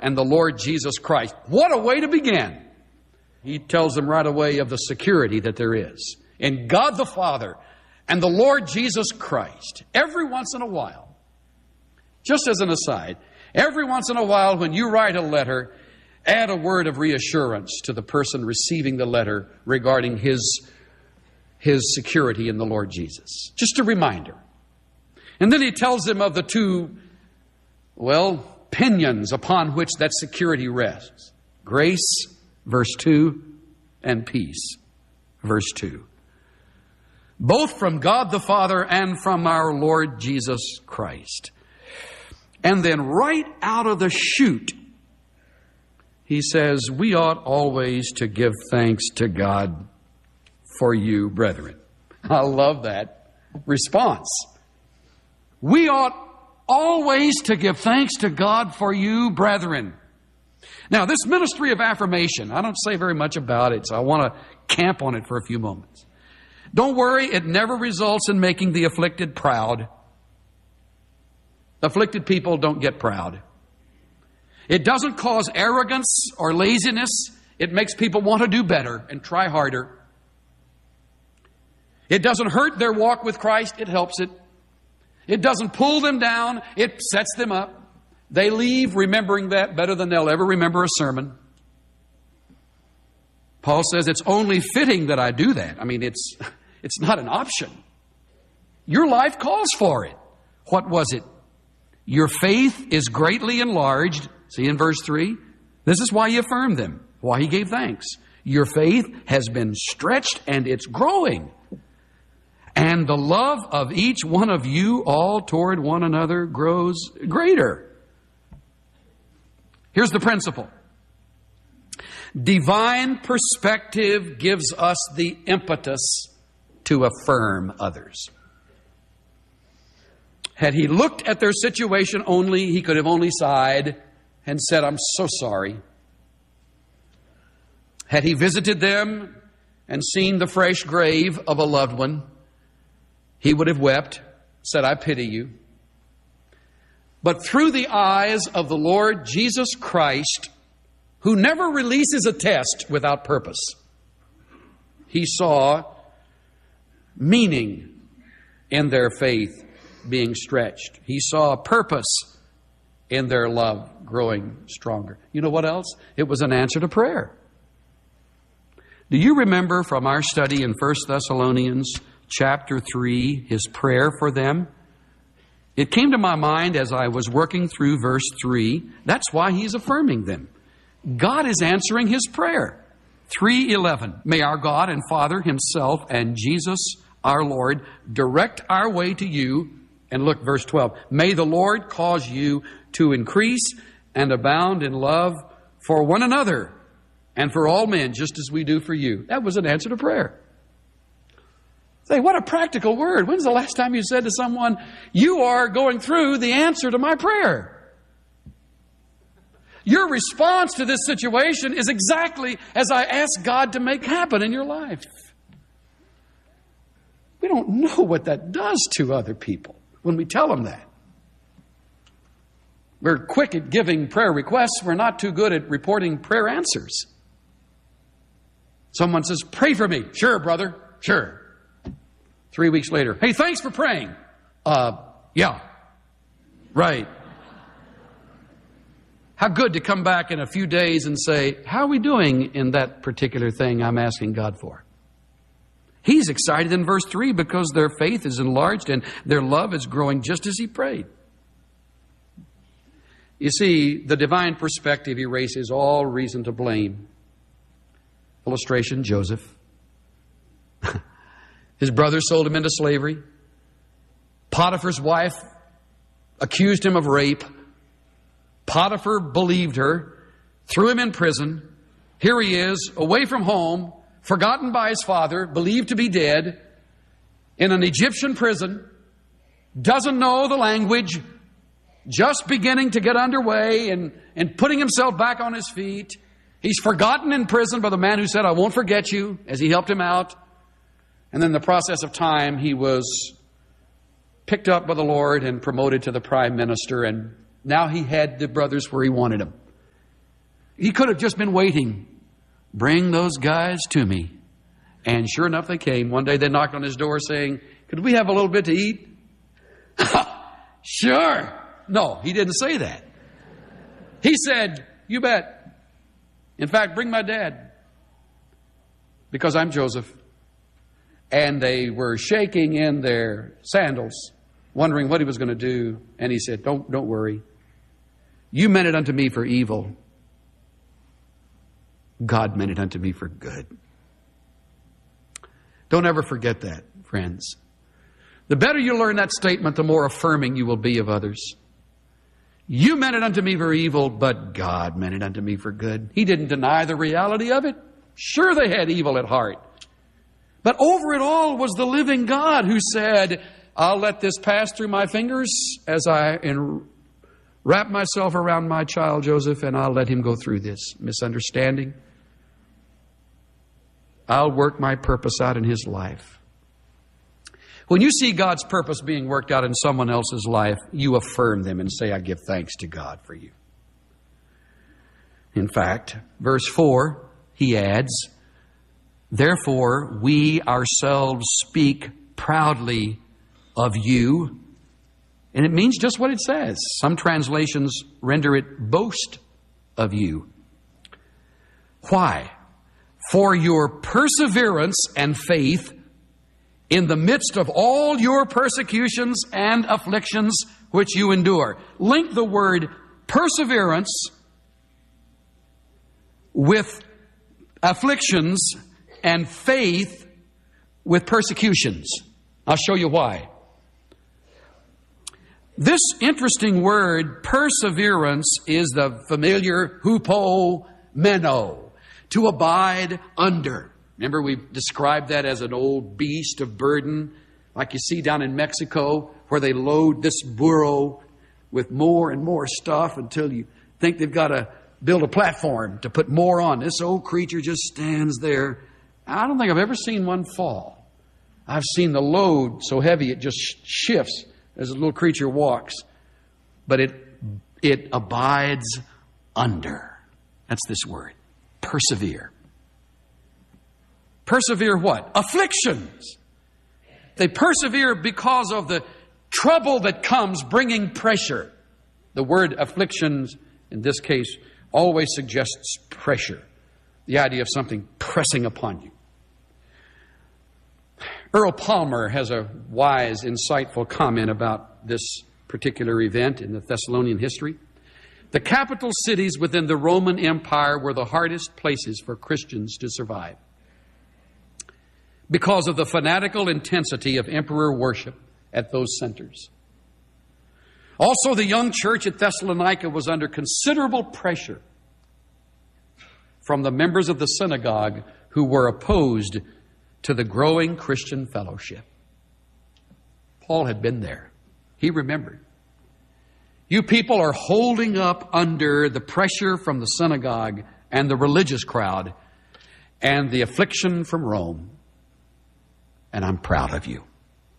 and the Lord Jesus Christ. What a way to begin. He tells them right away of the security that there is in God the Father and the Lord Jesus Christ. Every once in a while, just as an aside, every once in a while when you write a letter, add a word of reassurance to the person receiving the letter regarding his security in the Lord Jesus. Just a reminder. And then he tells them of the two, pinions upon which that security rests. Grace, verse 2, and peace, verse 2. Both from God the Father and from our Lord Jesus Christ. And then right out of the chute, he says, we ought always to give thanks to God for you, brethren. I love that response. We ought always to give thanks to God for you, brethren. Now, this ministry of affirmation, I don't say very much about it, so I want to camp on it for a few moments. Don't worry, it never results in making the afflicted proud. Afflicted people don't get proud. It doesn't cause arrogance or laziness. It makes people want to do better and try harder. It doesn't hurt their walk with Christ. It helps it. It doesn't pull them down. It sets them up. They leave remembering that better than they'll ever remember a sermon. Paul says it's only fitting that I do that. I mean, it's not an option. Your life calls for it. What was it? Your faith is greatly enlarged. See in verse 3? This is why he affirmed them, why he gave thanks. Your faith has been stretched and it's growing. And the love of each one of you all toward one another grows greater. Here's the principle. Divine perspective gives us the impetus to affirm others. Had he looked at their situation only, he could have only sighed and said, I'm so sorry. Had he visited them and seen the fresh grave of a loved one, he would have wept, said, I pity you. But through the eyes of the Lord Jesus Christ, who never releases a test without purpose, he saw meaning in their faith being stretched. He saw a purpose in their love growing stronger. You know what else? It was an answer to prayer. Do you remember from our study in 1 Thessalonians chapter 3, his prayer for them? It came to my mind as I was working through verse 3. That's why he's affirming them. God is answering his prayer. 3:11. May our God and Father himself and Jesus our Lord direct our way to you. And look, verse 12. May the Lord cause you to increase and abound in love for one another and for all men, just as we do for you. That was an answer to prayer. Say, what a practical word. When's the last time you said to someone, you are going through the answer to my prayer? Your response to this situation is exactly as I ask God to make happen in your life. We don't know what that does to other people when we tell them that. We're quick at giving prayer requests. We're not too good at reporting prayer answers. Someone says, pray for me. Sure, brother. Sure. 3 weeks later, hey, thanks for praying. Yeah. Right. How good to come back in a few days and say, how are we doing in that particular thing I'm asking God for? He's excited in verse 3 because their faith is enlarged and their love is growing just as he prayed. You see, the divine perspective erases all reason to blame. Illustration, Joseph. His brothers sold him into slavery. Potiphar's wife accused him of rape. Potiphar believed her, threw him in prison. Here he is, away from home, forgotten by his father, believed to be dead, in an Egyptian prison, doesn't know the language, just beginning to get underway and putting himself back on his feet. He's forgotten in prison by the man who said, I won't forget you, as he helped him out. And then in the process of time, he was picked up by the Lord and promoted to the prime minister. And now he had the brothers where he wanted them. He could have just been waiting. Bring those guys to me. And sure enough, they came. One day they knocked on his door saying, could we have a little bit to eat? Sure. No, he didn't say that. He said, you bet. In fact, bring my dad. Because I'm Joseph. And they were shaking in their sandals, wondering what he was going to do. And he said, don't worry. You meant it unto me for evil. God meant it unto me for good. Don't ever forget that, friends. The better you learn that statement, the more affirming you will be of others. You meant it unto me for evil, but God meant it unto me for good. He didn't deny the reality of it. Sure, they had evil at heart. But over it all was the living God who said, I'll let this pass through my fingers as I wrap myself around my child Joseph, and I'll let him go through this misunderstanding. I'll work my purpose out in his life. When you see God's purpose being worked out in someone else's life, you affirm them and say, I give thanks to God for you. In fact, verse 4, he adds, therefore we ourselves speak proudly of you. And it means just what it says. Some translations render it boast of you. Why? For your perseverance and faith in the midst of all your persecutions and afflictions which you endure. Link the word perseverance with afflictions and faith with persecutions. I'll show you why. This interesting word, perseverance, is the familiar hupomeno, to abide under. Remember, we've described that as an old beast of burden, like you see down in Mexico, where they load this burro with more and more stuff until you think they've got to build a platform to put more on. This old creature just stands there. I don't think I've ever seen one fall. I've seen the load so heavy it just shifts as the little creature walks. But it abides under. That's this word. Persevere. Persevere what? Afflictions. They persevere because of the trouble that comes bringing pressure. The word afflictions, in this case, always suggests pressure. The idea of something pressing upon you. Earl Palmer has a wise, insightful comment about this particular event in the Thessalonian history. The capital cities within the Roman Empire were the hardest places for Christians to survive because of the fanatical intensity of emperor worship at those centers. Also, the young church at Thessalonica was under considerable pressure from the members of the synagogue who were opposed to the growing Christian fellowship. Paul had been there. He remembered. You people are holding up under the pressure from the synagogue and the religious crowd and the affliction from Rome. And I'm proud of you.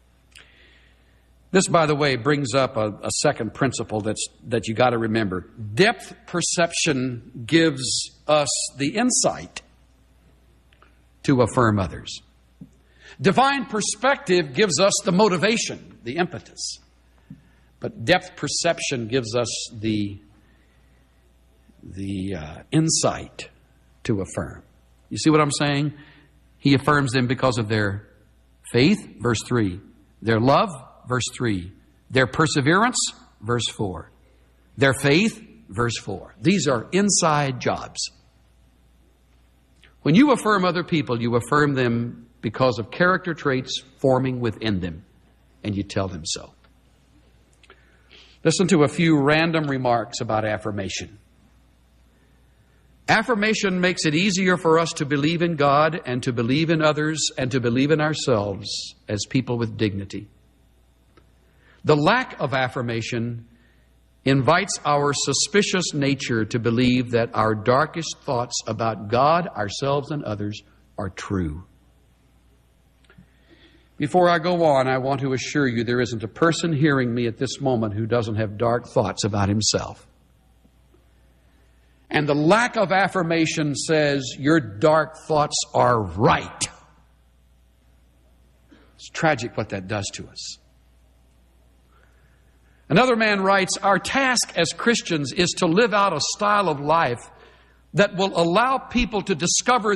This, by the way, brings up a second principle that you got to remember. Depth perception gives us the insight to affirm others. Divine perspective gives us the motivation, the impetus. But depth perception gives us the insight to affirm. You see what I'm saying? He affirms them because of their faith, verse 3. Their love, verse 3. Their perseverance, verse 4. Their faith, verse 4. These are inside jobs. When you affirm other people, you affirm them because of character traits forming within them. And you tell them so. Listen to a few random remarks about affirmation. Affirmation makes it easier for us to believe in God and to believe in others and to believe in ourselves as people with dignity. The lack of affirmation invites our suspicious nature to believe that our darkest thoughts about God, ourselves, and others are true. Before I go on, I want to assure you there isn't a person hearing me at this moment who doesn't have dark thoughts about himself. And the lack of affirmation says, your dark thoughts are right. It's tragic what that does to us. Another man writes, our task as Christians is to live out a style of life that will allow people to discover